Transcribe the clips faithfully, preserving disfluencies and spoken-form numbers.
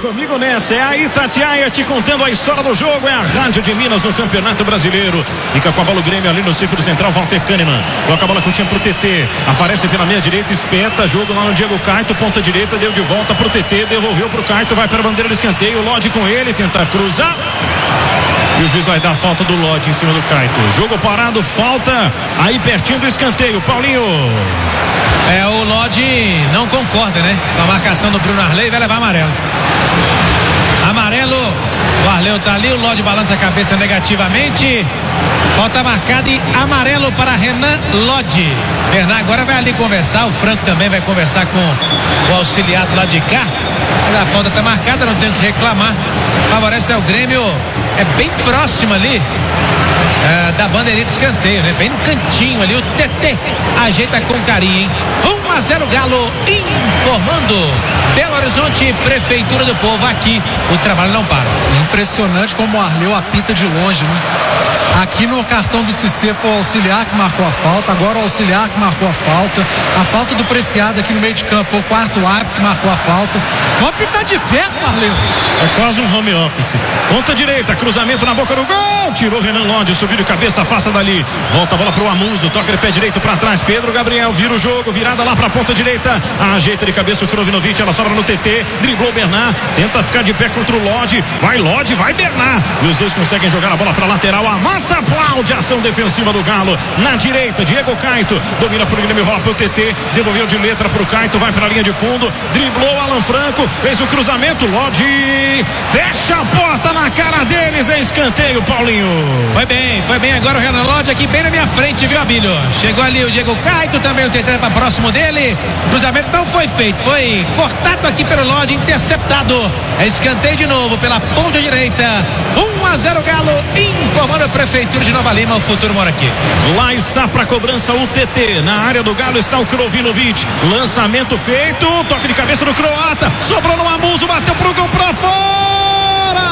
comigo nessa. É a Itatiaia te contando a história do jogo. É a Rádio de Minas no Campeonato Brasileiro. Fica com a bola o Grêmio ali no círculo central. Walter Kahneman coloca a bola curtinha pro T T. Aparece pela meia direita, espeta. Jogo lá no Diego Caito. Ponta direita, deu de volta pro T T. Devolveu pro Caito. Vai para a bandeira do escanteio. Lodge com ele, tenta cruzar. E o juiz vai dar a falta do Lodge em cima do Caito. Jogo parado, falta aí pertinho do escanteio. Paulinho. É, o Lodge não concorda, né? Com a marcação do Bruno Arley, vai levar amarelo. Amarelo, o Arleu tá ali, o Lodge balança a cabeça negativamente. Falta marcada e amarelo para Renan Lodge. Bernard agora vai ali conversar, o Franco também vai conversar com o auxiliar do lado de cá. Mas a falta tá marcada, não tem o que reclamar. Favorece ao Grêmio, é bem próximo ali é, da bandeirinha de escanteio, né? Bem no cantinho ali, o T T ajeita com carinho, hein? um a zero Galo, informando Belo Horizonte, Prefeitura do Povo, aqui o trabalho não para. Impressionante como o Arleu apita de longe, né? Aqui no cartão do Cissé foi o auxiliar que marcou a falta, agora o auxiliar que marcou a falta, a falta do Preciado aqui no meio de campo foi o quarto árbitro que marcou a falta. Vamos apitar de perto, Arleu. É quase um home office. Ponta direita, cruzamento na boca do gol, tirou Renan Lodge, subiu de cabeça, afasta dali, volta a bola pro Amuso, toca de pé direito pra trás, Pedro Gabriel vira o jogo, virada lá pra ponta direita, ajeita de cabeça o Krovinovic, ela sobra no T T, driblou o Bernard, tenta ficar de pé contra o Lodge, vai Lodge, vai Bernard, e os dois conseguem jogar a bola pra lateral, amassa, aplaude a ação defensiva do Galo, na direita, Diego Caito, domina pro Grêmio, rola pro T T, devolveu de letra pro Caito, vai pra linha de fundo, driblou Alan Franco, fez o cruzamento, Lodge, fecha a porta na cara deles, é escanteio, Paulinho. Foi bem, foi bem agora o Renan Lodge aqui bem na minha frente, viu, Abílio? Chegou ali o Diego Caito, também o T T para próximo dele, cruzamento não foi feito, foi cortado aqui pelo Lodge, interceptado, é escanteio de novo pela ponta direita, um a zero Galo, informando a Prefeitura de Nova Lima, o futuro mora aqui. Lá está para cobrança o T T, na área do Galo está o Krovinovic, lançamento feito, toque de cabeça do croata, sobrou no Amuso, bateu pro gol pra fora!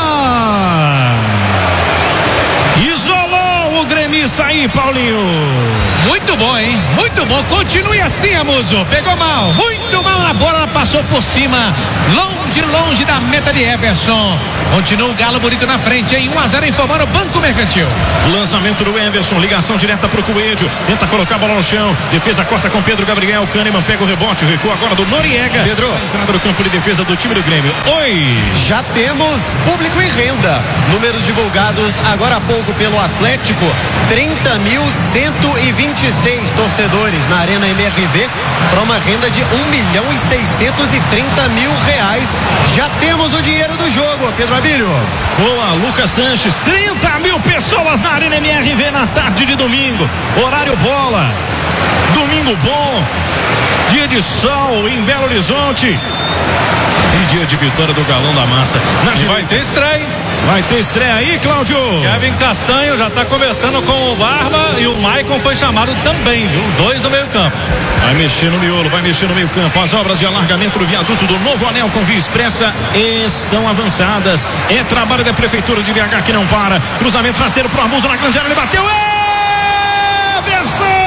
Isolou o gremista aí, Paulinho. Muito bom, hein? Muito bom. Continue assim, Amuso. Pegou mal. Muito mal na bola. Ela passou por cima. Longe, longe da meta de Everson. Continua o Galo bonito na frente, hein? um a zero informando o Banco Mercantil. Lançamento do Everson. Ligação direta pro Coelho. Tenta colocar a bola no chão. Defesa corta com Pedro Gabriel. Kahneman pega o rebote. Recua agora do Noriega. Pedro. Entrada do campo de defesa do time do Grêmio. Oi! Já temos público em renda. Números divulgados agora há pouco pelo Atlético. trinta mil cento e vinte e seis torcedores na Arena M R V para uma renda de um milhão e seiscentos e trinta mil reais. Já temos o dinheiro do jogo, Pedro Abílio. Boa, Lucas Sanches. trinta mil pessoas na Arena M R V na tarde de domingo. Horário bola. Domingo bom. Dia de sol em Belo Horizonte. E dia de vitória do Galão da Massa. Na e vai ter estreia. Vai ter estreia aí, Cláudio. Kevin Castanho já está conversando com o Barba e o Maicon foi chamado também, viu? Dois no meio campo. Vai mexer no miolo, vai mexer no meio campo. As obras de alargamento do viaduto do Novo Anel com Via Expressa estão avançadas. É trabalho da Prefeitura de B H que não para. Cruzamento rasteiro pro Amuso na grande área, ele bateu. Everson!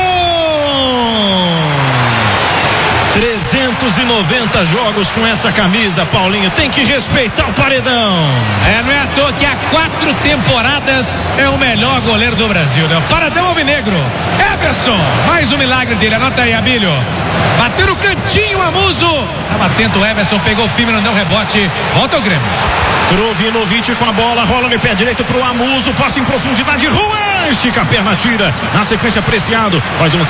trezentos e noventa jogos com essa camisa, Paulinho. Tem que respeitar o paredão. É, não é à toa que há quatro temporadas é o melhor goleiro do Brasil, né? O paredão alvinegro. Everson, mais um milagre dele. Anota aí, Abílio. Bateu no cantinho, Amuso. Tava atento o Everson, pegou firme, não deu rebote. Volta ao Grêmio. Krovinovic com a bola, rola no pé direito pro Amuso, passa em profundidade, Juan, estica a perna, tira. Na sequência, Preciado, faz uma